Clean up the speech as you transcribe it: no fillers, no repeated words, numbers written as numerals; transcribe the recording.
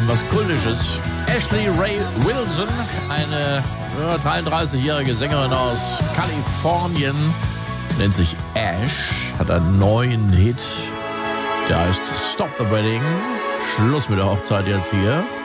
was Kultisches. Ashley Ray Wilson, eine 33-jährige Sängerin aus Kalifornien, nennt sich Ash, hat einen neuen Hit, der heißt Stop the Wedding. Schluss mit der Hochzeit jetzt hier.